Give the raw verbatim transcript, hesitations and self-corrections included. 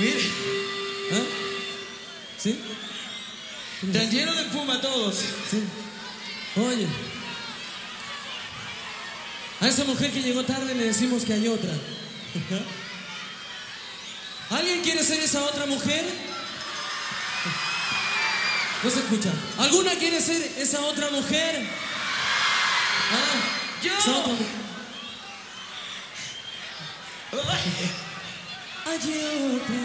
Mire. ¿Ah? ¿Sí? Están llenos de espuma todos. Sí. Oye. A esa mujer que llegó tarde le decimos que hay otra. ¿Alguien quiere ser esa otra mujer? No se escucha. ¿Alguna quiere ser esa otra mujer? Ah, ¡Yo! esa otra mujer. Hay otra.